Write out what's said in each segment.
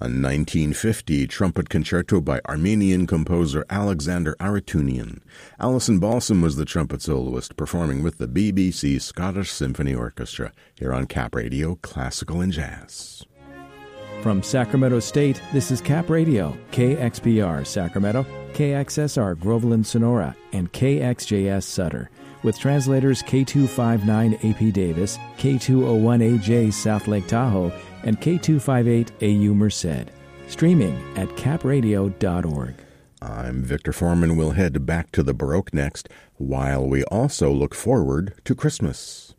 a 1950 trumpet concerto by Armenian composer Alexander Aratunian. Alison Balsam was the trumpet soloist, performing with the BBC Scottish Symphony Orchestra, here on Cap Radio, Classical and Jazz. From Sacramento State, this is Cap Radio, KXPR Sacramento, KXSR Groveland Sonora, and KXJS Sutter, with translators K259 AP Davis, K201AJ South Lake Tahoe, and K258 AU Merced. Streaming at capradio.org. I'm Victor Foreman. We'll head back to the Baroque next, while we also look forward to Christmas.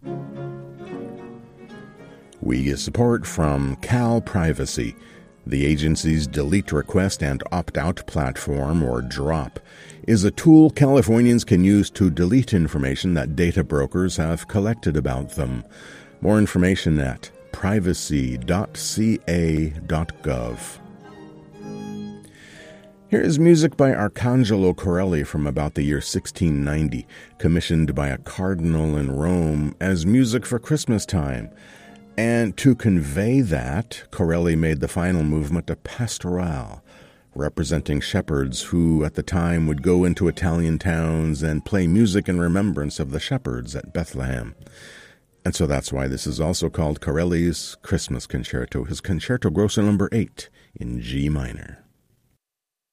We get support from Cal Privacy, the agency's delete request and opt-out platform, or DROP, is a tool Californians can use to delete information that data brokers have collected about them. More information at privacy.ca.gov. Here is music by Arcangelo Corelli from about the year 1690, commissioned by a cardinal in Rome as music for Christmas time. And to convey that, Corelli made the final movement a pastoral, representing shepherds who at the time would go into Italian towns and play music in remembrance of the shepherds at Bethlehem. And so that's why this is also called Corelli's Christmas Concerto, his Concerto Grosso No. 8 in G minor.